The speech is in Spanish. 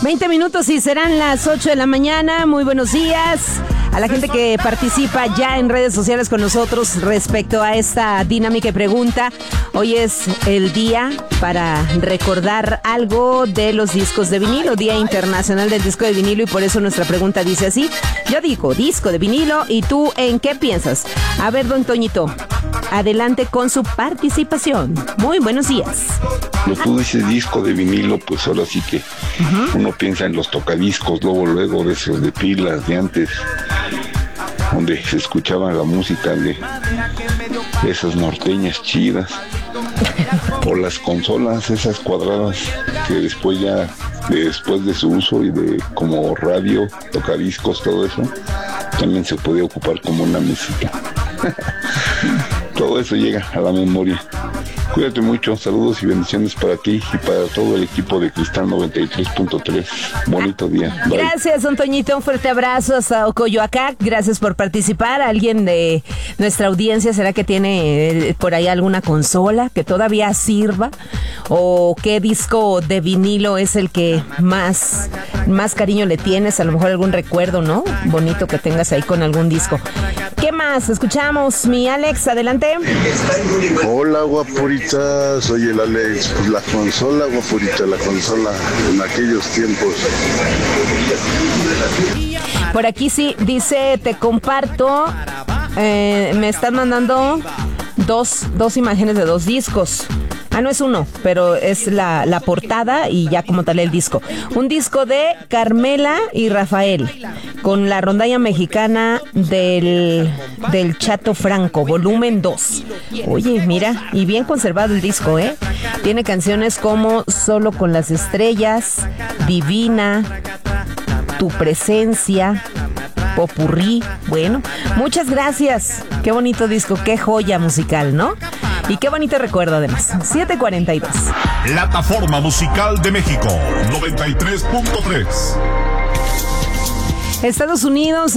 20 minutos y serán las 8 de la mañana. Muy buenos días a la gente que participa ya en redes sociales con nosotros respecto a esta dinámica y pregunta. Hoy es el día para recordar algo de los discos de vinilo, Día Internacional del Disco de Vinilo, y por eso nuestra pregunta dice así. Yo digo disco de vinilo, ¿y tú en qué piensas? A ver, don Toñito, adelante con su participación. Muy buenos días. Cuando tú dices disco de vinilo, pues ahora sí que uno piensa en los tocadiscos, luego de esos de pilas de antes, donde se escuchaba la música de esas norteñas chidas, o las consolas esas cuadradas que después de su uso y de como radio, tocadiscos, todo eso, también se podía ocupar como una mesita. Todo eso llega a la memoria. Cuídate mucho, saludos y bendiciones para ti y para todo el equipo de Cristal 93.3. Bonito día. Bye. Gracias, don Toñito, un fuerte abrazo hasta Coyoacán. Gracias por participar. ¿Alguien de nuestra audiencia será que tiene por ahí alguna consola que todavía sirva? ¿O qué disco de vinilo es el que más cariño le tienes? A lo mejor algún recuerdo, ¿no? Bonito que tengas ahí con algún disco. ¿Qué más? Escuchamos, mi Alex, adelante. Hola, guapurita, soy el Alex. Pues la consola, guapurita, la consola en aquellos tiempos. Por aquí sí, dice, te comparto, me están mandando dos imágenes de dos discos. No es uno, pero es la portada y ya como tal el disco. Un disco de Carmela y Rafael, con la rondalla mexicana del Chato Franco, volumen 2. Oye, mira, y bien conservado el disco, ¿eh? Tiene canciones como Solo con las estrellas, Divina, Tu presencia, Popurrí. Bueno, muchas gracias. Qué bonito disco, qué joya musical, ¿no? Y qué bonito recuerdo además. 7:42. Plataforma Musical de México, 93.3. Estados Unidos